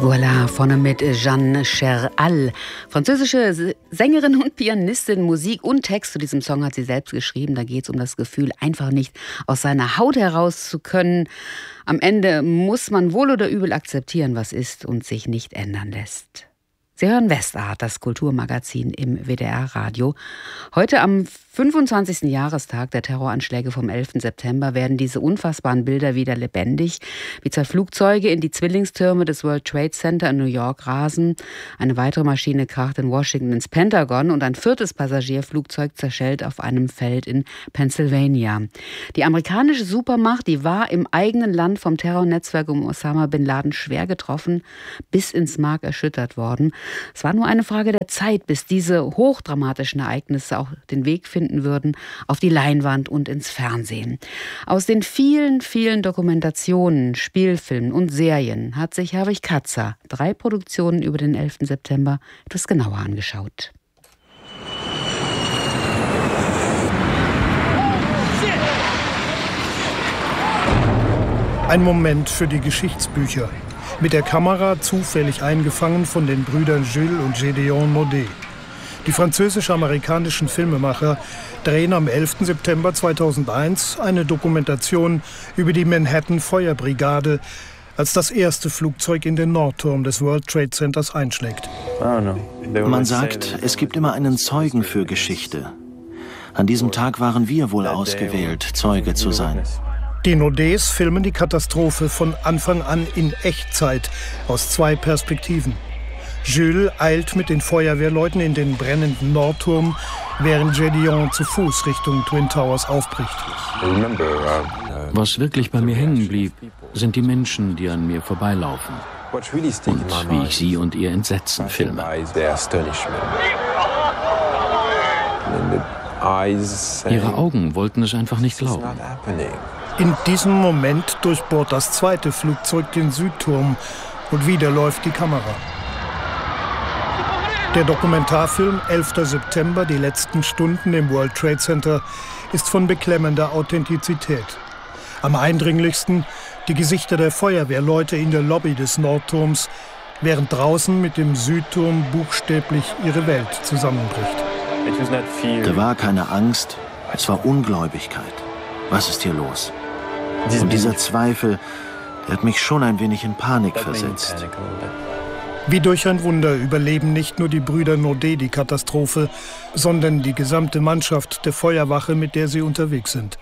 Voilà, vorne mit Jeanne Cheral. Französische Sängerin und Pianistin, Musik und Text zu diesem Song hat sie selbst geschrieben. Da geht es um das Gefühl, einfach nicht aus seiner Haut heraus zu können. Am Ende muss man wohl oder übel akzeptieren, was ist und sich nicht ändern lässt. Sie hören Westart, das Kulturmagazin im WDR-Radio. Heute am 25. Jahrestag der Terroranschläge vom 11. September werden diese unfassbaren Bilder wieder lebendig, wie zwei Flugzeuge in die Zwillingstürme des World Trade Center in New York rasen. Eine weitere Maschine kracht in Washington ins Pentagon und ein viertes Passagierflugzeug zerschellt auf einem Feld in Pennsylvania. Die amerikanische Supermacht, die war im eigenen Land vom Terrornetzwerk um Osama Bin Laden schwer getroffen, bis ins Mark erschüttert worden. Es war nur eine Frage der Zeit, bis diese hochdramatischen Ereignisse auch den Weg finden würden auf die Leinwand und ins Fernsehen. Aus den vielen, vielen Dokumentationen, Spielfilmen und Serien hat sich Herwig Katzer 3 Produktionen über den 11. September etwas genauer angeschaut. Ein Moment für die Geschichtsbücher. Mit der Kamera zufällig eingefangen von den Brüdern Jules und Gédéon Naudet. Die französisch-amerikanischen Filmemacher drehen am 11. September 2001 eine Dokumentation über die Manhattan-Feuerbrigade, als das erste Flugzeug in den Nordturm des World Trade Centers einschlägt. Man sagt, es gibt immer einen Zeugen für Geschichte. An diesem Tag waren wir wohl ausgewählt, Zeuge zu sein. Die Naudets filmen die Katastrophe von Anfang an in Echtzeit aus 2 Perspektiven. Jules eilt mit den Feuerwehrleuten in den brennenden Nordturm, während Gédéon zu Fuß Richtung Twin Towers aufbricht. Was wirklich bei mir hängen blieb, sind die Menschen, die an mir vorbeilaufen. Und wie ich sie und ihr Entsetzen filme. Ihre Augen wollten es einfach nicht glauben. In diesem Moment durchbohrt das zweite Flugzeug den Südturm und wieder läuft die Kamera. Der Dokumentarfilm 11. September, die letzten Stunden im World Trade Center, ist von beklemmender Authentizität. Am eindringlichsten die Gesichter der Feuerwehrleute in der Lobby des Nordturms, während draußen mit dem Südturm buchstäblich ihre Welt zusammenbricht. Da war keine Angst, es war Ungläubigkeit. Was ist hier los? Und dieser Zweifel, der hat mich schon ein wenig in Panik versetzt. Wie durch ein Wunder überleben nicht nur die Brüder Naudet die Katastrophe, sondern die gesamte Mannschaft der Feuerwache, mit der sie unterwegs sind.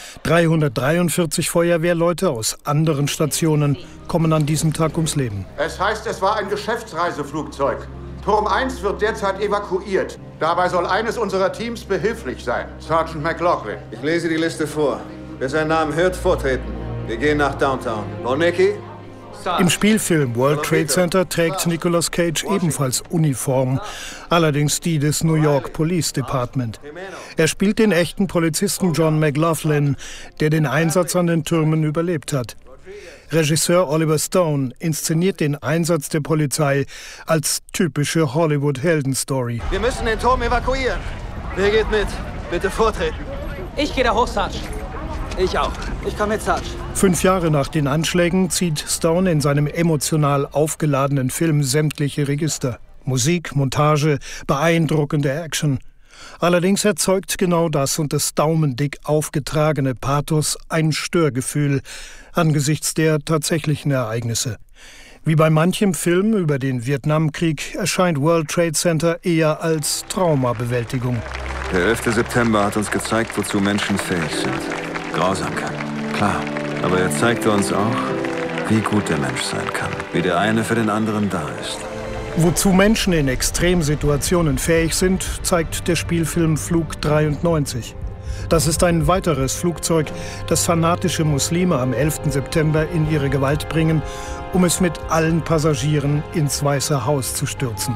343 Feuerwehrleute aus anderen Stationen kommen an diesem Tag ums Leben. Es heißt, es war ein Geschäftsreiseflugzeug. Turm 1 wird derzeit evakuiert. Dabei soll eines unserer Teams behilflich sein. Sergeant McLaughlin. Ich lese die Liste vor. Wer seinen Namen hört, vortreten. Wir gehen nach Downtown. Warnecki? Im Spielfilm World Trade Center trägt Nicolas Cage ebenfalls Uniform, allerdings die des New York Police Department. Er spielt den echten Polizisten John McLaughlin, der den Einsatz an den Türmen überlebt hat. Regisseur Oliver Stone inszeniert den Einsatz der Polizei als typische Hollywood-Heldenstory. Wir müssen den Turm evakuieren. Wer geht mit? Bitte vortreten. Ich gehe da hoch, Sarge. Ich auch. Ich komme mit, Sarge. 5 Jahre nach den Anschlägen zieht Stone in seinem emotional aufgeladenen Film sämtliche Register. Musik, Montage, beeindruckende Action. Allerdings erzeugt genau das und das daumendick aufgetragene Pathos ein Störgefühl angesichts der tatsächlichen Ereignisse. Wie bei manchem Film über den Vietnamkrieg erscheint World Trade Center eher als Traumabewältigung. Der 11. September hat uns gezeigt, wozu Menschen fähig sind. Grausamkeit, klar. Aber er zeigte uns auch, wie gut der Mensch sein kann. Wie der eine für den anderen da ist. Wozu Menschen in Extremsituationen fähig sind, zeigt der Spielfilm Flug 93. Das ist ein weiteres Flugzeug, das fanatische Muslime am 11. September in ihre Gewalt bringen, um es mit allen Passagieren ins Weiße Haus zu stürzen.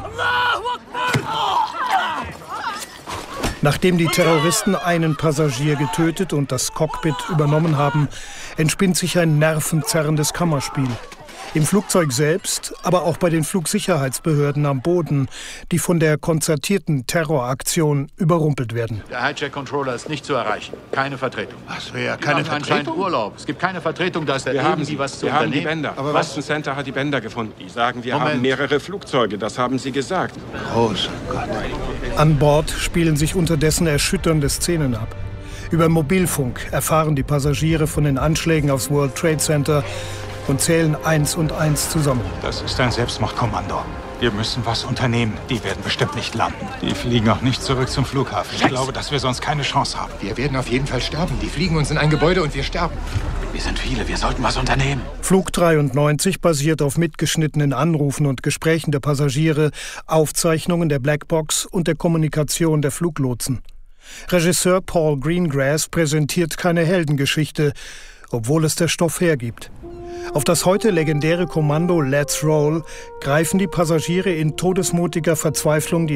Nachdem die Terroristen einen Passagier getötet und das Cockpit übernommen haben, entspinnt sich ein nervenzerrendes Kammerspiel. Im Flugzeug selbst, aber auch bei den Flugsicherheitsbehörden am Boden, die von der konzertierten Terroraktion überrumpelt werden. Der Hijack-Controller ist nicht zu erreichen. Keine Vertretung. Was wäre keine Vertretung? Urlaub. Es gibt keine Vertretung, da ist wir irgendwie haben was zu wir unternehmen. haben die Bänder. Aber Boston Center hat die Bänder gefunden. Die sagen, wir haben mehrere Flugzeuge. Das haben sie gesagt. Großer Gott. An Bord spielen sich unterdessen erschütternde Szenen ab. Über Mobilfunk erfahren die Passagiere von den Anschlägen aufs World Trade Center und zählen 1 und 1 zusammen. Das ist ein Selbstmordkommando. Wir müssen was unternehmen. Die werden bestimmt nicht landen. Die fliegen auch nicht zurück zum Flughafen. Ich glaube, dass wir sonst keine Chance haben. Wir werden auf jeden Fall sterben. Die fliegen uns in ein Gebäude und wir sterben. Wir sind viele, wir sollten was unternehmen. Flug 93 basiert auf mitgeschnittenen Anrufen und Gesprächen der Passagiere, Aufzeichnungen der Blackbox und der Kommunikation der Fluglotsen. Regisseur Paul Greengrass präsentiert keine Heldengeschichte, obwohl es der Stoff hergibt. Auf das heute legendäre Kommando Let's Roll greifen die Passagiere in todesmutiger Verzweiflung die